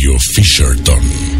Radio Fisherton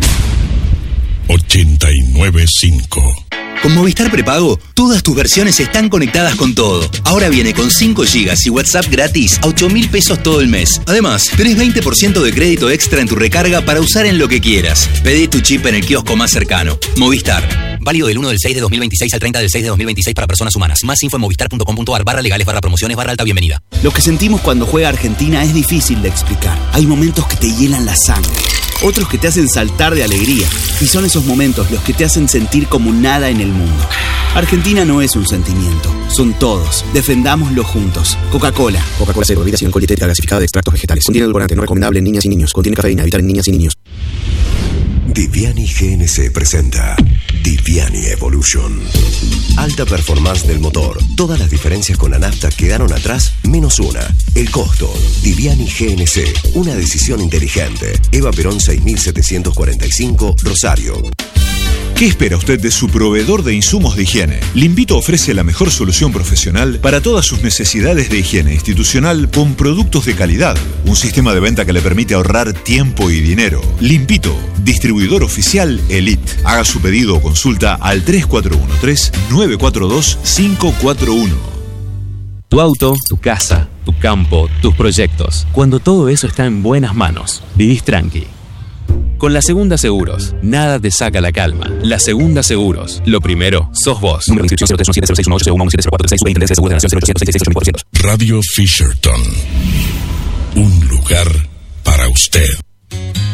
89.5. Con Movistar Prepago, todas tus versiones están conectadas con todo. Ahora viene con 5 GB y WhatsApp gratis a 8.000 pesos todo el mes. Además, tenés 20% de crédito extra en tu recarga para usar en lo que quieras. Pedí tu chip en el kiosco más cercano. Movistar. Válido del 1 del 6 de 2026 al 30 del 6 de 2026 para personas humanas. Más info en movistar.com.ar/legales/promociones/alta bienvenida. Lo que sentimos cuando juega Argentina es difícil de explicar. Hay momentos que te hielan la sangre, otros que te hacen saltar de alegría. Y son esos momentos los que te hacen sentir como nada en el mundo. Argentina no es un sentimiento, son todos. Defendámoslo juntos. Coca-Cola. Coca-Cola Cero, bebida sin alcohol y dietética gasificada de extractos vegetales. Contiene edulcorante no recomendable en niñas y niños. Contiene cafeína, evitar en niñas y niños. Viviani GNC presenta Viviani Evolution. Alta performance del motor. Todas las diferencias con la nafta quedaron atrás, menos una. El costo. Viviani GNC. Una decisión inteligente. Eva Perón 6745, Rosario. ¿Qué espera usted de su proveedor de insumos de higiene? Limpito ofrece la mejor solución profesional para todas sus necesidades de higiene institucional con productos de calidad. Un sistema de venta que le permite ahorrar tiempo y dinero. Limpito, distribuidor oficial Elite. Haga su pedido o consulta al 3413-942-541. Tu auto, tu casa, tu campo, tus proyectos. Cuando todo eso está en buenas manos, vivís tranqui. Con La Segunda Seguros, nada te saca la calma. La Segunda Seguros, lo primero, sos vos. Número de inscripción 031706170436 Radio Fisherton. Un lugar para usted.